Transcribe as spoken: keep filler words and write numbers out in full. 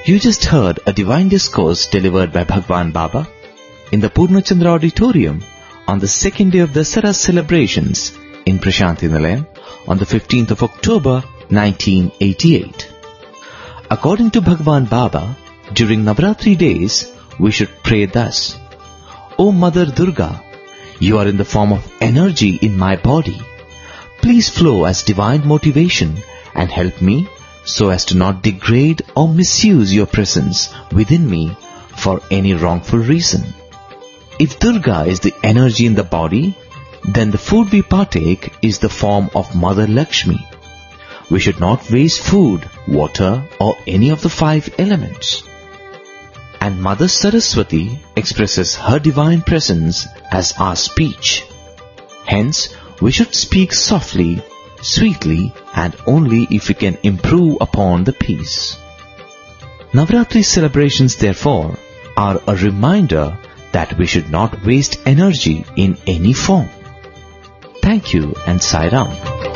You just heard a divine discourse delivered by Bhagwan Baba in the Purnachandra Auditorium on the second day of Dasara celebrations in Prashanti Nilayam on the fifteenth of October nineteen eighty-eight. According to Bhagwan Baba, during Navratri days, we should pray thus: O Mother Durga, you are in the form of energy in my body. Please flow as divine motivation and help me so as to not degrade or misuse your presence within me for any wrongful reason. If Durga is the energy in the body, then the food we partake is the form of Mother Lakshmi. We should not waste food, water or any of the five elements. And Mother Saraswati expresses her divine presence as our speech. Hence, we should speak softly, sweetly, and only if we can improve upon the peace. Navratri celebrations, therefore, are a reminder that we should not waste energy in any form. Thank you and Sai Ram.